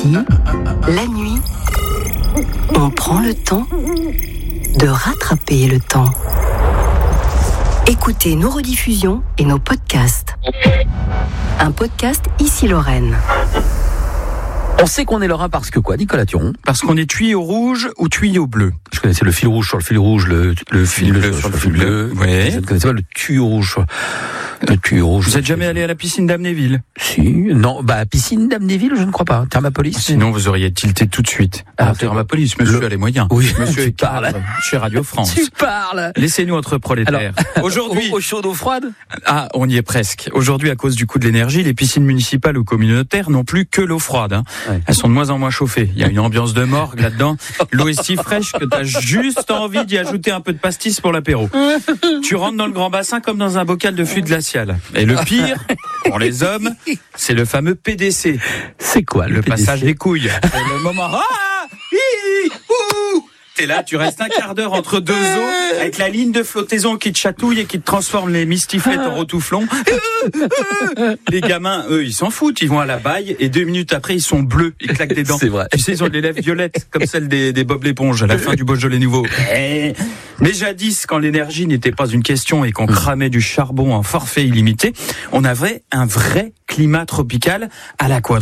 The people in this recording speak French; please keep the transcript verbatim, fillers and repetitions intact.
Ici, la nuit, on prend le temps de rattraper le temps. Écoutez nos rediffusions et nos podcasts. Un podcast Ici Lorraine. On sait qu'on est lorrain parce que quoi, Nicolas Thuron? Parce qu'on est tuyau rouge ou tuyau bleu. Je connaissais le fil rouge sur le fil rouge, le, le fil bleu sur le fil bleu. Ouais. Je ne connaissais pas le tuyau rouge sur le tuyau rouge. Vous êtes jamais allé à la piscine d'Amnéville? Si, non, bah, piscine d'Amnéville, je ne crois pas. Thermapolis. Sinon, vous auriez tilté tout de suite. Ah, Ah, Thermapolis, monsieur le... a les moyens. Oui, monsieur tu est parles. cadre chez Radio France. Tu parles. Laissez-nous entre prolétaires. Alors, aujourd'hui. Eau chaude, eau froide? Ah, on y est presque. Aujourd'hui, à cause du coût de l'énergie, les piscines municipales ou communautaires n'ont plus que l'eau froide, hein. Ouais. Elles sont de moins en moins chauffées. Il y a une ambiance de morgue là-dedans. L'eau est si fraîche que t'as juste envie d'y ajouter un peu de pastis pour l'apéro. Tu rentres dans le grand bassin comme dans un bocal de fluide glacial. Et le pire, pour les hommes, c'est le fameux P D C. C'est quoi le, Le P D C? passage des couilles. C'est le moment. Ah, hi, ouh. T'es là, tu restes un quart d'heure entre deux eaux avec la ligne de flottaison qui te chatouille et qui te transforme les mistiflettes en rotouflons. Les gamins, eux, ils s'en foutent. Ils vont à la baille et deux minutes après, ils sont bleus. Ils claquent des dents. C'est vrai. Tu sais, ils ont les lèvres violettes comme celles des, des Bob l'éponge à la fin du Beaujolais nouveau. Mais jadis, quand l'énergie n'était pas une question et qu'on cramait du charbon en forfait illimité, on avait un vrai climat tropical à la quadra.